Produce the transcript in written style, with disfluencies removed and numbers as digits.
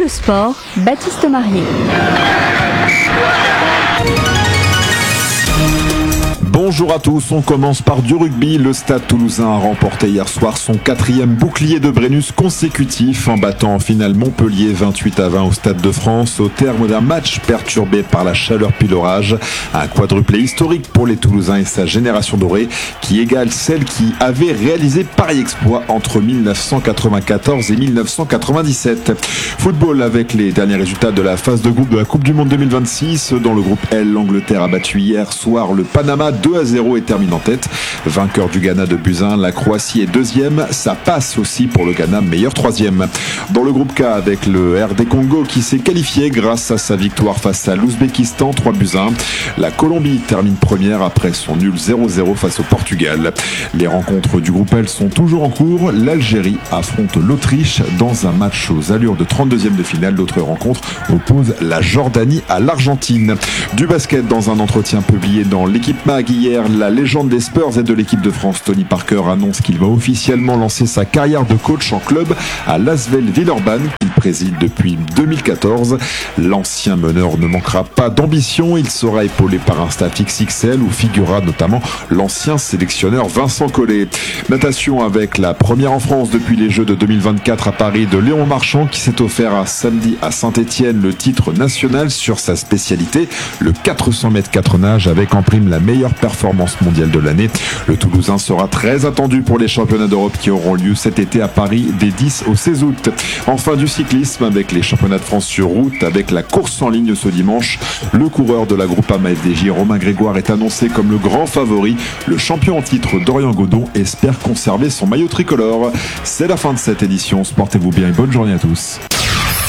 le sport, Baptiste Marier. Bonjour à tous, on commence par du rugby. Le Stade Toulousain a remporté hier soir son 4e bouclier de Brennus consécutif en battant en finale Montpellier 28-20 au Stade de France au terme d'un match perturbé par la chaleur puis l'orage. Un quadruplé historique pour les Toulousains et sa génération dorée qui égale celle qui avait réalisé pareil exploit entre 1994 et 1997. Football avec les derniers résultats de la phase de groupe de la Coupe du Monde 2026. Dans le groupe L, l'Angleterre a battu hier soir le Panama 2-0 et termine en tête. Vainqueur du Ghana de Buzyn, la Croatie est deuxième. Ça passe aussi pour le Ghana, meilleur troisième. Dans le groupe K avec le RD Congo qui s'est qualifié grâce à sa victoire face à l'Ouzbékistan 3-1. La Colombie termine première après son nul 0-0 face au Portugal. Les rencontres du groupe L sont toujours en cours. L'Algérie affronte l'Autriche dans un match aux allures de 32e de finale. L'autre rencontre oppose la Jordanie à l'Argentine. Du basket dans un entretien publié dans l'équipe Mag hier, la légende des Spurs et de l'équipe de France, Tony Parker, annonce qu'il va officiellement lancer sa carrière de coach en club à l'Asvel Villeurbanne qu'il préside depuis 2014. L'ancien meneur ne manquera pas d'ambition. Il sera épaulé par un staff XXL où figurera notamment l'ancien sélectionneur Vincent Collet. Natation avec la première en France depuis les Jeux de 2024 à Paris de Léon Marchand qui s'est offert un samedi à Saint-Étienne le titre national sur sa spécialité, le 400 mètres 4 nages avec en prime la meilleure performance mondiale de l'année. Le Toulousain sera très attendu pour les championnats d'Europe qui auront lieu cet été à Paris des 10 au 16 août. Enfin du cyclisme avec les championnats de France sur route avec la course en ligne ce dimanche. Le coureur de la Groupama FDJ, Romain Grégoire, est annoncé comme le grand favori. Le champion en titre Dorian Godon espère conserver son maillot tricolore. C'est la fin de cette édition. Portez-vous bien et bonne journée à tous.